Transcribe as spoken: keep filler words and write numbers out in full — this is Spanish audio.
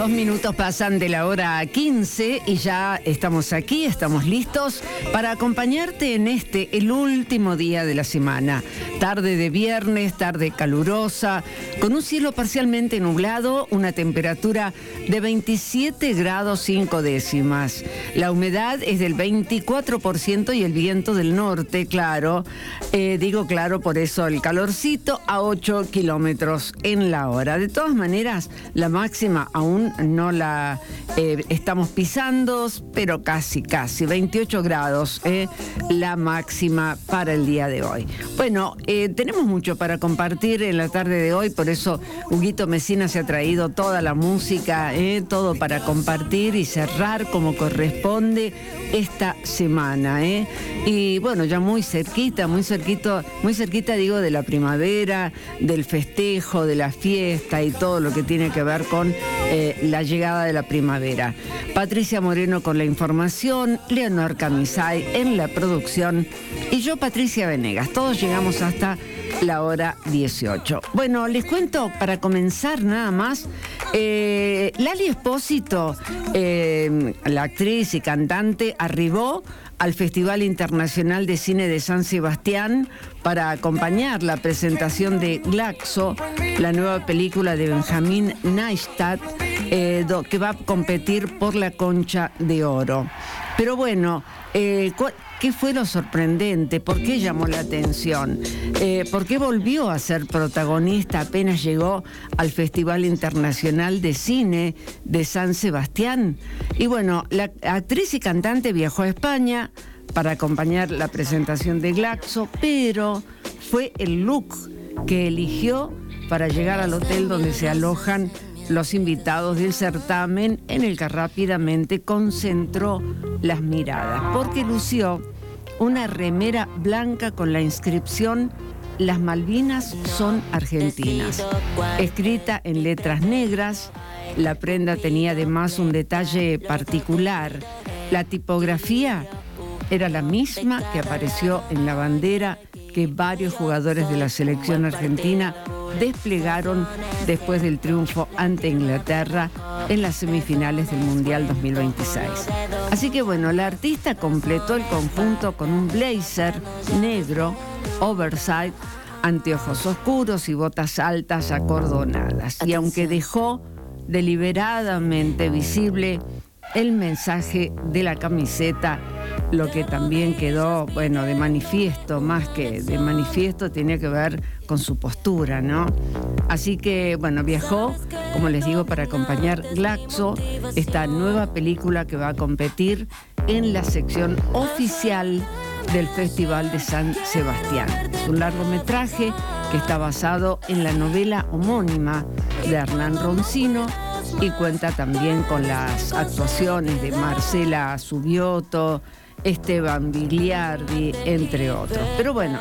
Dos minutos pasan de la hora quince y ya estamos aquí, estamos listos para acompañarte en este, el último día de la semana. Tarde de viernes, tarde calurosa, con un cielo parcialmente nublado, una temperatura de veintisiete grados cinco décimas. La humedad es del veinticuatro por ciento y el viento del norte, claro. Eh, digo claro, por eso el calorcito a ocho kilómetros en la hora. De todas maneras, la máxima aún no la eh, estamos pisando, pero casi, casi, veintiocho grados, eh, la máxima para el día de hoy. Bueno, eh, tenemos mucho para compartir en la tarde de hoy, por eso Huguito Mesina se ha traído toda la música, eh, todo para compartir y cerrar como corresponde esta semana. Eh. Y bueno, ya muy cerquita, muy cerquita, muy cerquita digo de la primavera, del festejo, de la fiesta y todo lo que tiene que ver con eh, la llegada de la primavera. Patricia Moreno con la información, Leonor Camisay en la producción y yo, Patricia Venegas. Todos llegamos hasta la hora dieciocho. Bueno, les cuento para comenzar nada más, eh, Lali Espósito, eh, la actriz y cantante, arribó al Festival Internacional de Cine de San Sebastián para acompañar la presentación de Glaxo, la nueva película de Benjamín Neistat, eh, do, que va a competir por la Concha de Oro. Pero bueno, eh, ¿qué fue lo sorprendente? ¿Por qué llamó la atención? Eh, ¿Por qué volvió a ser protagonista apenas llegó al Festival Internacional de Cine de San Sebastián? Y bueno, la actriz y cantante viajó a España para acompañar la presentación de Glaxo, pero fue el look que eligió para llegar al hotel donde se alojan los invitados del certamen, en el que rápidamente concentró las miradas, porque lució una remera blanca con la inscripción "Las Malvinas son argentinas", escrita en letras negras. La prenda tenía además un detalle particular. La tipografía era la misma que apareció en la bandera que varios jugadores de la selección argentina desplegaron después del triunfo ante Inglaterra en las semifinales del Mundial dos mil veintiséis. Así que bueno, la artista completó el conjunto con un blazer negro, oversize, anteojos oscuros y botas altas acordonadas. Y aunque dejó deliberadamente visible el mensaje de la camiseta, lo que también quedó, bueno, de manifiesto, más que de manifiesto, tenía que ver con su postura, ¿no? Así que, bueno, viajó, como les digo, para acompañar Glaxo, esta nueva película que va a competir en la sección oficial del Festival de San Sebastián. Es un largometraje que está basado en la novela homónima de Hernán Roncino y cuenta también con las actuaciones de Marcela Subioto, Esteban Biliardi, entre otros. Pero bueno,